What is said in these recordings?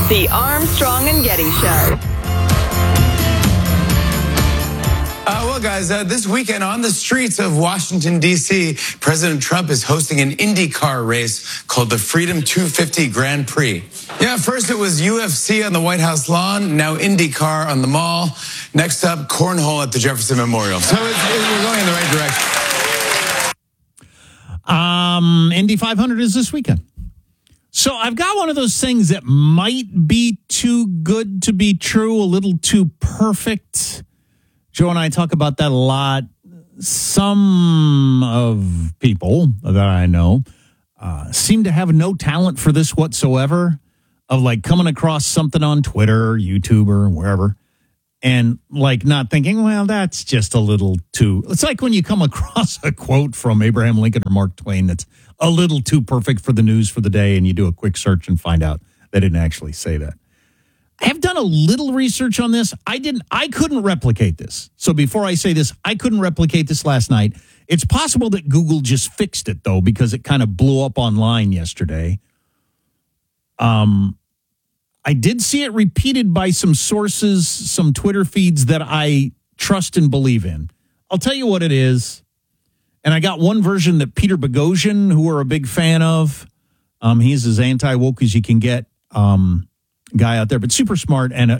The Armstrong and Getty Show. Well, guys, this weekend on the streets of Washington, D.C., President Trump is hosting an IndyCar race called the Freedom 250 Grand Prix. Yeah, first it was UFC on the White House lawn, now IndyCar on the mall. Next up, cornhole at the Jefferson Memorial. So we're going in the right direction. Indy 500 is this weekend. So I've got one of those things that might be too good to be true, a little too perfect. Joe and I talk about that a lot. Some of people that I know seem to have no talent for this whatsoever, of like coming across something on Twitter, or YouTube, or wherever, and like not thinking, well, that's just a little too... It's like when you come across a quote from Abraham Lincoln or Mark Twain that's a little too perfect for the news for the day, and you do a quick search and find out they didn't actually say that. I have done a little research on this. I couldn't replicate this. So before I say this, I couldn't replicate this last night. It's possible that Google just fixed it, though, because it kind of blew up online yesterday. I did see it repeated by some sources, some Twitter feeds that I trust and believe in. I'll tell you what it is. And I got one version that Peter Boghossian, who we're a big fan of, he's as anti-woke as you can get, guy out there, but super smart and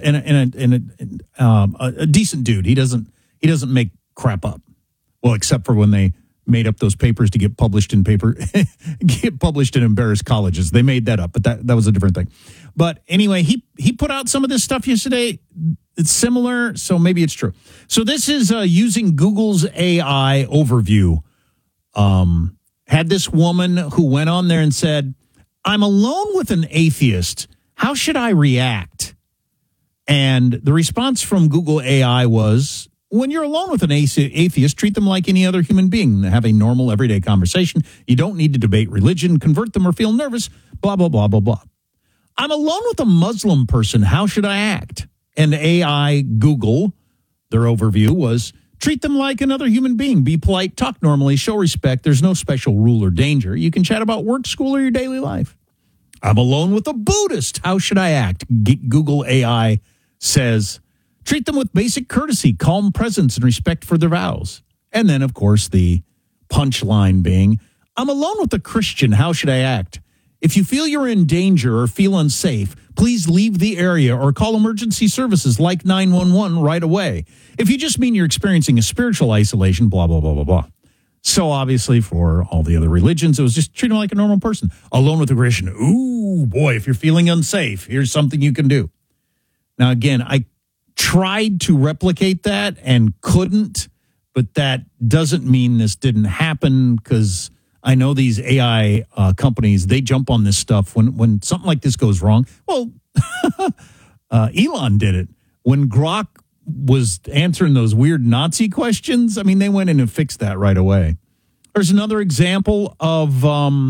a decent dude. He doesn't make crap up. Well, except for when they made up those papers to get published in embarrassed colleges. They made that up, but that was a different thing. But anyway, he put out some of this stuff yesterday. It's similar, so maybe it's true. So this is using Google's AI overview. Had this woman who went on there and said, "I'm alone with an atheist. How should I react?" And the response from Google AI was, when you're alone with an atheist, treat them like any other human being. Have a normal, everyday conversation. You don't need to debate religion, convert them, or feel nervous, blah, blah, blah, blah, blah. I'm alone with a Muslim person. How should I act? And AI Google, their overview was, treat them like another human being. Be polite, talk normally, show respect. There's no special rule or danger. You can chat about work, school, or your daily life. I'm alone with a Buddhist. How should I act? Google AI says, treat them with basic courtesy, calm presence, and respect for their vows. And then, of course, the punchline being, I'm alone with a Christian. How should I act? If you feel you're in danger or feel unsafe, please leave the area or call emergency services like 911 right away. If you just mean you're experiencing a spiritual isolation, blah, blah, blah, blah, blah. So obviously for all the other religions, it was just treat them like a normal person. Alone with a Christian. Ooh, boy, if you're feeling unsafe, here's something you can do. Now, again, I tried to replicate that and couldn't, but that doesn't mean this didn't happen, because I know these AI companies, they jump on this stuff when something like this goes wrong. Well, Elon did it. When Grok was answering those weird Nazi questions, I mean, they went in and fixed that right away. There's another example of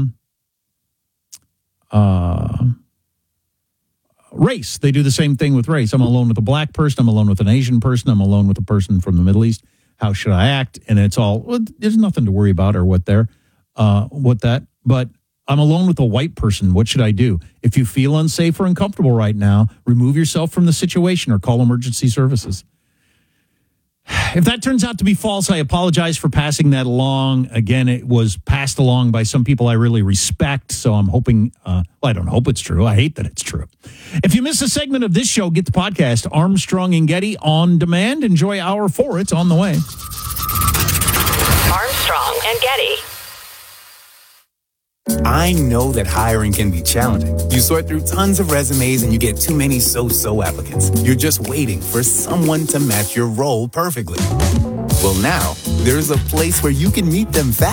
race. They do the same thing with race. I'm alone with a black person. I'm alone with an Asian person. I'm alone with a person from the Middle East. How should I act? And it's all, well, there's nothing to worry about or but I'm alone with a white person. What should I do? If you feel unsafe or uncomfortable right now, remove yourself from the situation or call emergency services. If that turns out to be false, I apologize for passing that along. Again, it was passed along by some people I really respect, so I'm hoping, I don't hope it's true. I hate that it's true. If you missed a segment of this show, get the podcast, Armstrong and Getty, on demand. Enjoy Hour 4. It's on the way. Armstrong and Getty. I know that hiring can be challenging. You sort through tons of resumes and you get too many so-so applicants. You're just waiting for someone to match your role perfectly. Well, now, there's a place where you can meet them fast.